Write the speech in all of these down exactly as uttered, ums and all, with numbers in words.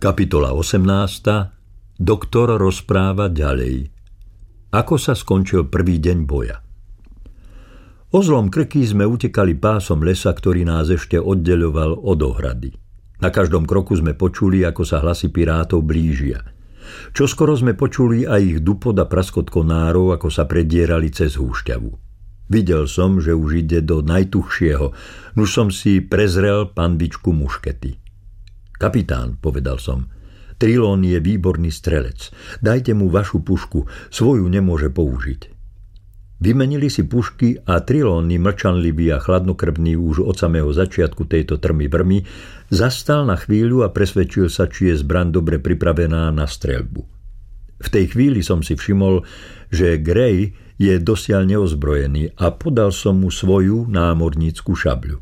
Kapitola osemnásta. Doktor rozpráva ďalej. Ako sa skončil prvý deň boja. O zlom Krky sme utekali pásom lesa, ktorý nás ešte oddeľoval od ohrady. Na každom kroku sme počuli, ako sa hlasy pirátov blížia. Čoskoro sme počuli aj ich dupot a praskot konárov, ako sa predierali cez húšťavu. Videl som, že už ide do najtuchšieho, nuž som si prezrel panvičku muškety. Kapitán, povedal som, Trilón je výborný strelec. Dajte mu vašu pušku, svoju nemôže použiť. Vymenili si pušky a Trilóny, mlčanlivý a chladnokrvný už od samého začiatku tejto trmy vrmy, zastal na chvíľu a presvedčil sa, či je zbraň dobre pripravená na streľbu. V tej chvíli som si všimol, že Gray je dosiaľ neozbrojený a podal som mu svoju námornícku šabľu.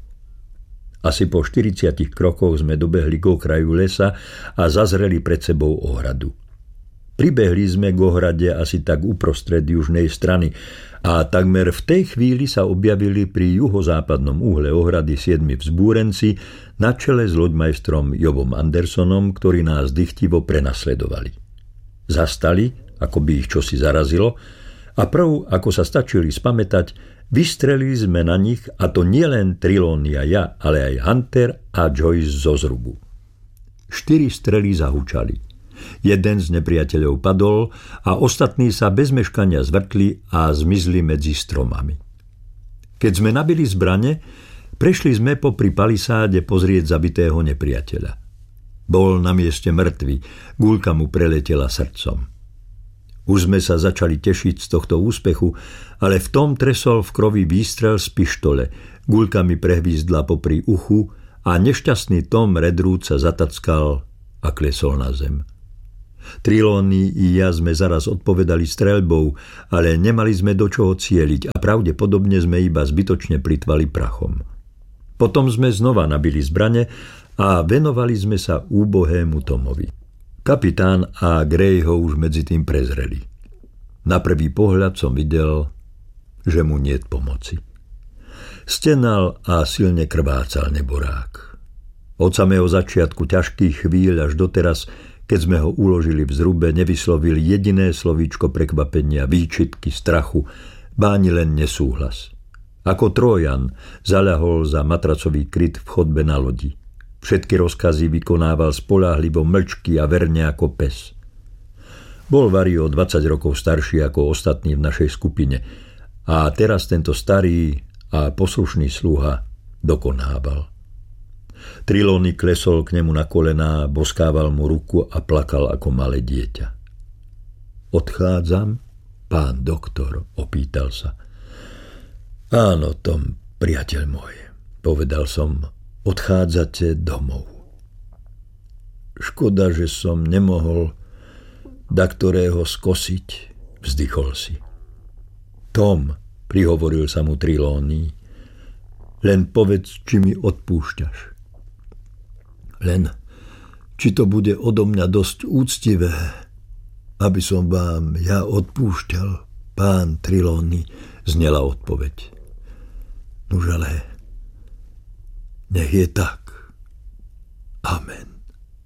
Asi po štyridsiatich krokoch sme dobehli k okraju lesa a zazreli pred sebou ohradu. Pribehli sme k ohrade asi tak uprostred južnej strany a takmer v tej chvíli sa objavili pri juhozápadnom úhle ohrady siedmi vzbúrenci na čele s loďmajstrom Jobom Andersonom, ktorí nás dychtivo prenasledovali. Zastali, ako by ich čosi zarazilo, a prv, ako sa stačili spamätať, vystrelili sme na nich, a to nielen Trilóny a ja, ale aj Hunter a Joyce zo zrubu. Štyri strely zahučali. Jeden z nepriateľov padol a ostatní sa bez meškania zvrtli a zmizli medzi stromami. Keď sme nabili zbrane, prešli sme popri palisáde pozrieť zabitého nepriateľa. Bol na mieste mŕtvy, guľka mu preletela srdcom. Už sme sa začali tešiť z tohto úspechu, ale v tom tresol v krovi výstrel z pištole, guľka mi prehvízdla popri uchu a nešťastný Tom Redruth sa zatackal a klesol na zem. Trilóny i ja sme zaraz odpovedali streľbou, ale nemali sme do čoho cieliť a pravdepodobne sme iba zbytočne plytvali prachom. Potom sme znova nabili zbrane a venovali sme sa úbohému Tomovi. Kapitán a Gray ho už medzi tým prezreli. Na prvý pohľad som videl, že mu niet pomoci. Stenal a silne krvácal neborák. Od samého začiatku ťažkých chvíľ až doteraz, keď sme ho uložili v zrube, nevyslovil jediné slovíčko prekvapenia, výčitky, strachu, báni len nesúhlas. Ako Trójan zaľahol za matracový kryt v chodbe na lodi. Všetky rozkazy vykonával spoľahlivo, mlčky a verne ako pes. Bol Vari o dvadsať rokov starší ako ostatní v našej skupine a teraz tento starý a poslušný sluha dokonával. Trilóny klesol k nemu na kolená, boskával mu ruku a plakal ako malé dieťa. Odchádzam, pán doktor, opýtal sa. Áno, Tom, priateľ môj, povedal som, odchádzate domov. Škoda, že som nemohol da ktorého skosiť, vzdychol si. Tom, prihovoril sa mu Trilóny, len povedz, či mi odpúšťaš. Len, či to bude odo mňa dosť úctivé, aby som vám ja odpúšťal, pán Trilóny, znela odpoveď. Nuž ale nech je tak. Amen.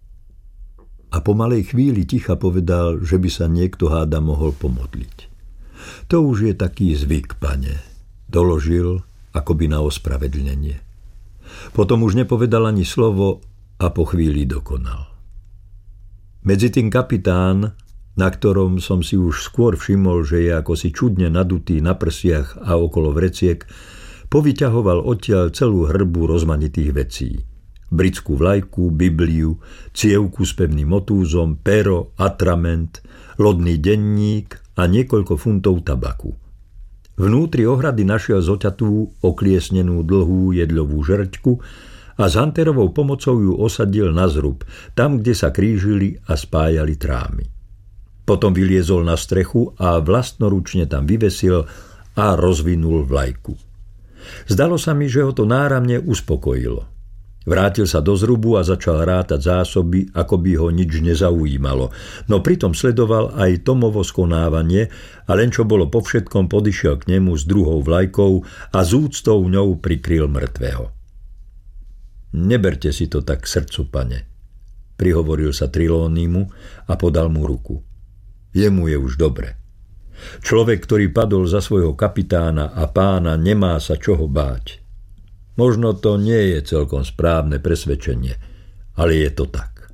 A po malej chvíli ticha povedal, že by sa niekto háda mohol pomodliť. To už je taký zvyk, pane, doložil akoby na ospravedlnenie. Potom už nepovedal ani slovo a po chvíli dokonal. Medzitým kapitán, na ktorom som si už skôr všimol, že je ako si čudne nadutý na prsiach a okolo vreciek, povyťahoval odtiaľ celú hrbu rozmanitých vecí. Britskú vlajku, Bibliu, cievku s pevným motúzom, pero, atrament, lodný denník a niekoľko funtov tabaku. Vnútri ohrady našiel zoťatú, okliesnenú dlhú jedľovú žrťku a s Hunterovou pomocou ju osadil na zrub, tam, kde sa krížili a spájali trámy. Potom vyliezol na strechu a vlastnoručne tam vyvesil a rozvinul vlajku. Zdalo sa mi, že ho to náramne uspokojilo. Vrátil sa do zrubu a začal rátať zásoby, ako by ho nič nezaujímalo, no pritom sledoval aj Tomovo skonávanie a len čo bolo po všetkom, podišiel k nemu s druhou vlajkou a z úctou ňou prikryl mŕtvého. Neberte si to tak k srdcu, pane, prihovoril sa Trelawneymu a podal mu ruku. Jemu je už dobre. Človek, ktorý padol za svojho kapitána a pána, nemá sa čoho báť. Možno to nie je celkom správne presvedčenie, ale je to tak.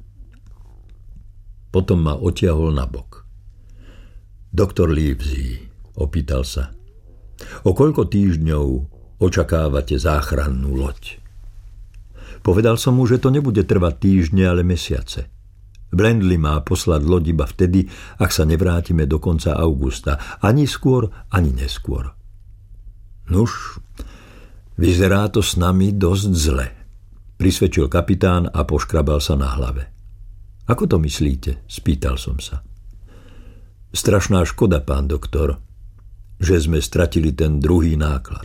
Potom ma otiahol nabok. Doktor Livesey, opýtal sa, o koľko týždňov očakávate záchrannú loď? Povedal som mu, že to nebude trvať týždne, ale mesiace. Brandley má poslať loď iba vtedy, ak sa nevrátime do konca augusta. Ani skôr, ani neskôr. Nuž, vyzerá to s nami dosť zle, prisvedčil kapitán a poškrabal sa na hlave. Ako to myslíte? Spýtal som sa. Strašná škoda, pán doktor, že sme stratili ten druhý náklad.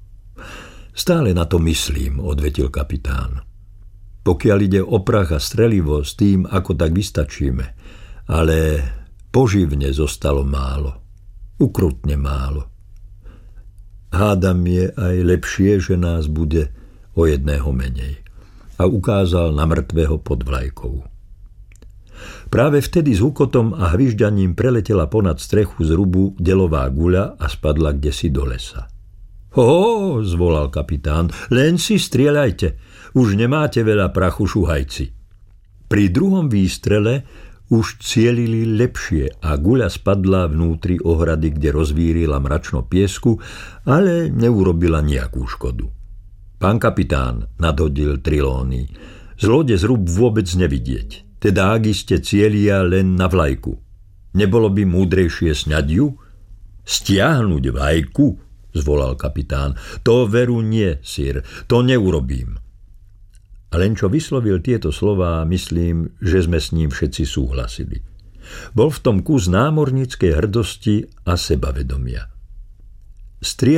Stále na to myslím, odvetil kapitán. Pokiaľ ide o prach a strelivo, s tým ako tak vystačíme, ale poživne zostalo málo, ukrutne málo. Hádam je aj lepšie, že nás bude o jedného menej. A ukázal na mŕtvého pod vlajkou. Práve vtedy s hukotom a hvižďaním preletela ponad strechu z rubu delová guľa a spadla kdesi do lesa. Ho, zvolal kapitán, len si strieľajte. Už nemáte veľa prachu, šuhajci. Pri druhom výstrele už cielili lepšie a guľa spadla vnútri ohrady, kde rozvírila mračno piesku, ale neurobila nejakú škodu. Pán kapitán, nadhodil Trelawney, z lode zrub vôbec nevidieť, teda ak iste cielia len na vlajku. Nebolo by múdrejšie sňať ju? Stiahnuť vlajku? Zvolal kapitán. To veru nie, sir, to neurobím. A len čo vyslovil tieto slová, myslím, že sme s ním všetci súhlasili. Bol v tom kus námorníckej hrdosti a sebavedomia. Strie